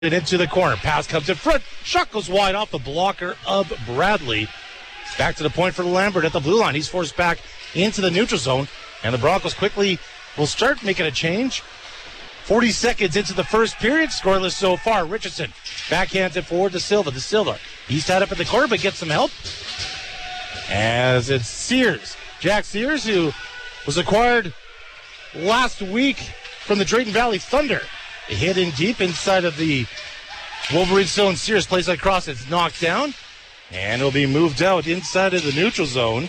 it into the corner. Pass comes in front. Shot goes wide off the blocker of Bradley. Back to the point for Lambert at the blue line. He's forced back into the neutral zone. And the Broncos quickly will start making a change. 40 seconds into the first period. Scoreless so far. Richardson backhands it forward to Silva. He's tied up in the corner but gets some help. As it's Sears. Jack Sears, who was acquired last week from the Drayton Valley Thunder. A hit in deep inside of the Wolverine zone. Sears plays that cross. It's knocked down. And it'll be moved out inside of the neutral zone.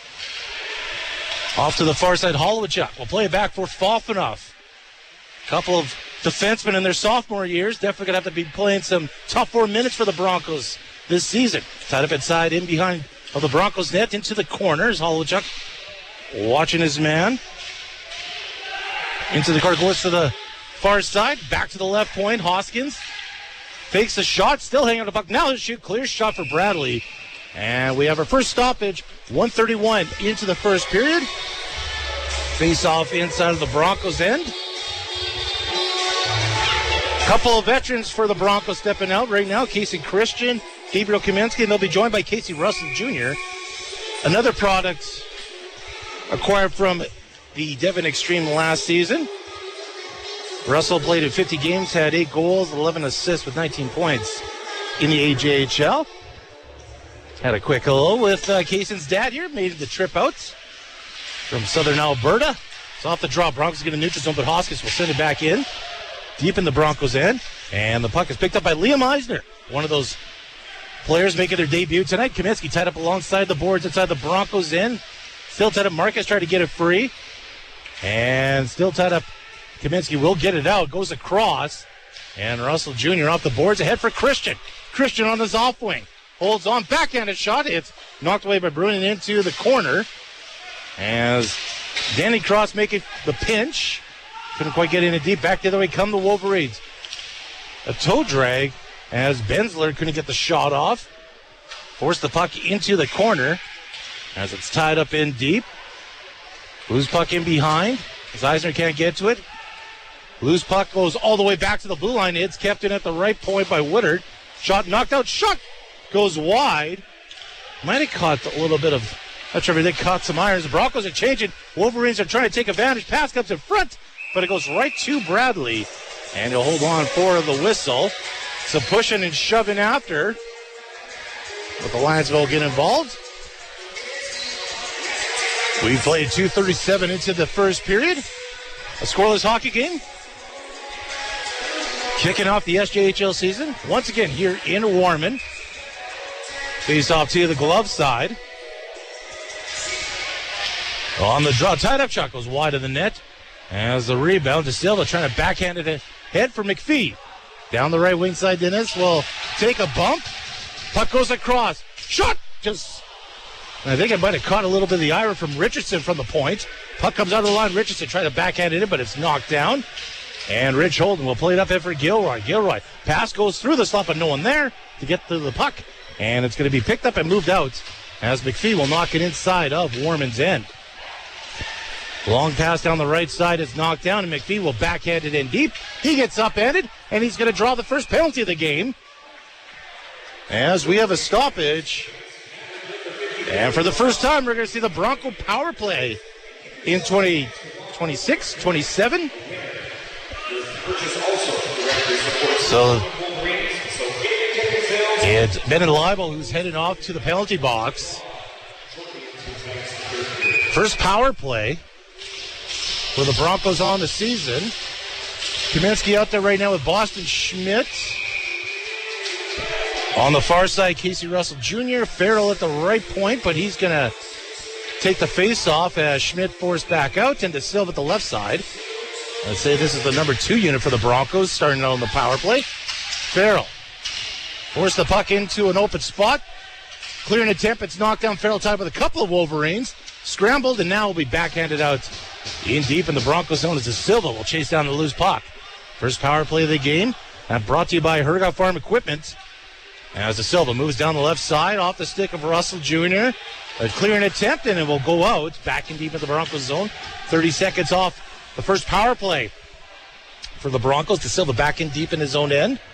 Off to the far side, Holowichuk will play it back for Fofanoff. Couple of defensemen in their sophomore years. Definitely going to have to be playing some top 4 minutes for the Broncos this season. Tied up inside, in behind of the Broncos net, into the corners. Holowichuk watching his man. Into the corner, goes to the far side, back to the left point. Hoskins fakes the shot, still hanging on the puck. Now the shoot, clear shot for Bradley. And we have our first stoppage, 1:31 into the first period. Face off inside of the Broncos end. Couple of veterans for the Broncos stepping out right now. Casey Christian, Gabriel Kaminsky, and they'll be joined by Casey Russell Jr., another product acquired from the Devon Extreme last season. Russell played in 50 games, had 8 goals, 11 assists with 19 points in the AJHL. Had a quick hello with Kaysen's dad here. Made the trip out from southern Alberta. It's off the draw. Broncos get a neutral zone, but Hoskins will send it back in. Deep in the Broncos end. And the puck is picked up by Liam Eisner. One of those players making their debut tonight. Kaminsky tied up alongside the boards inside the Broncos end. Still tied up. Marcus tried to get it free. And still tied up. Kaminsky will get it out. Goes across. And Russell Jr. off the boards. Ahead for Christian. Christian on his off wing. Holds on. Backhanded shot. It's knocked away by Brunin into the corner. As Danny Cross making the pinch. Couldn't quite get in it deep. Back the other way come the Wolverines. A toe drag as Benzler couldn't get the shot off. Forced the puck into the corner as it's tied up in deep. Loose puck in behind as Eisner can't get to it. Loose puck goes all the way back to the blue line. It's kept in at the right point by Woodard. Shot knocked out. Shot goes wide. Might have caught a little bit of, not sure if they caught some irons. The Broncos are changing. Wolverines are trying to take advantage. Pass comes in front, but it goes right to Bradley. And he'll hold on for the whistle. Some pushing and shoving after. But the Lions will get involved. We played 2:37 into the first period. A scoreless hockey game. Kicking off the SJHL season. Once again here in Warman. Face off to the glove side. On the draw. Tied up shot goes wide of the net. As the rebound to Silva trying to backhand it ahead for McPhee. Down the right wing side, Dennis will take a bump. Puck goes across. Shot! I think it might have caught a little bit of the iron from Richardson from the point. Puck comes out of the line. Richardson tried to backhand it in, but it's knocked down. And Rich Holden will play it up for Gilroy. Gilroy. Pass goes through the slot, but no one there to get to the puck. And it's going to be picked up and moved out as McPhee will knock it inside of Warman's end. Long pass down the right side is knocked down, and McPhee will backhand it in deep. He gets upended, and he's going to draw the first penalty of the game. As we have a stoppage. And for the first time, we're going to see the Bronco power play in 2026, 27. So it's Bennett Leibel who's heading off to the penalty box. First power play for the Broncos on the season. Kaminsky out there right now with Boston Schmidt. On the far side, Casey Russell Jr. Farrell at the right point, but he's going to take the face-off as Schmidt forced back out into Silva at the left side. Let's say this is the number 2 unit for the Broncos, starting out on the power play. Farrell forced the puck into an open spot. Clearing attempt, it's knocked down. Farrell tied with a couple of Wolverines. Scrambled, and now will be backhanded out in deep in the Broncos zone as the Silva will chase down the loose puck. First power play of the game, and brought to you by Hergott Farm Equipment. As the Silva moves down the left side off the stick of Russell Jr. A clearing attempt, and it will go out. Back in deep in the Broncos zone. 30 seconds off the first power play for the Broncos. De Silva back in deep in his own end.